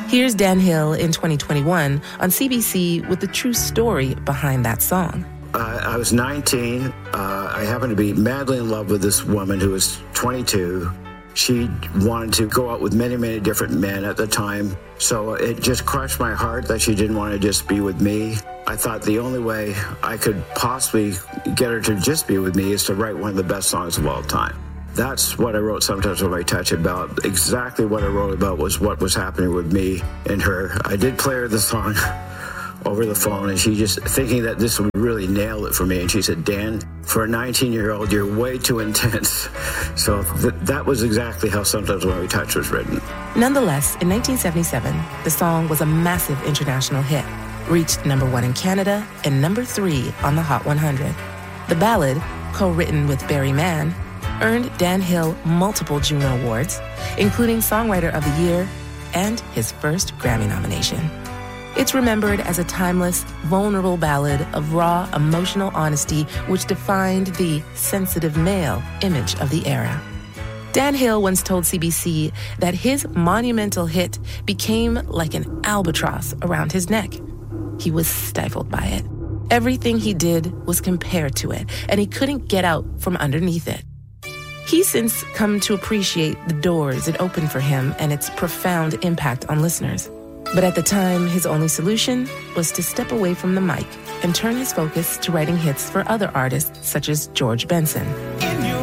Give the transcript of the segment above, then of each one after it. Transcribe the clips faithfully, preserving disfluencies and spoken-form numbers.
Here's Dan Hill in twenty twenty-one on C B C with the true story behind that song. Uh, I was nineteen. Uh, I happened to be madly in love with this woman who was twenty-two. She wanted to go out with many, many different men at the time. So it just crushed my heart that she didn't want to just be with me. I thought the only way I could possibly get her to just be with me is to write one of the best songs of all time. That's what I wrote Sometimes When I Touch about. Exactly what I wrote about was what was happening with me and her. I did play her the song over the phone, and she just thinking that this would really nail it for me. And she said, Dan, for a nineteen-year-old, you're way too intense. So th- that was exactly how Sometimes When We Touch was written. Nonetheless, in nineteen seventy-seven, the song was a massive international hit, reached number one in Canada and number three on the Hot one hundred. The ballad, co-written with Barry Mann, earned Dan Hill multiple Juno Awards, including Songwriter of the Year and his first Grammy nomination. It's remembered as a timeless, vulnerable ballad of raw, emotional honesty which defined the sensitive male image of the era. Dan Hill once told C B C that his monumental hit became like an albatross around his neck. He was stifled by it. Everything he did was compared to it, and he couldn't get out from underneath it. He's since come to appreciate the doors it opened for him and its profound impact on listeners. But at the time, his only solution was to step away from the mic and turn his focus to writing hits for other artists such as George Benson. In your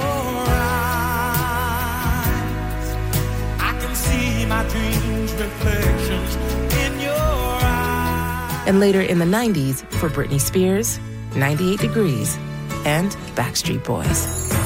eyes, I can see my dreams, reflections in your eyes. And later in the nineties for Britney Spears, ninety-eight Degrees, and Backstreet Boys.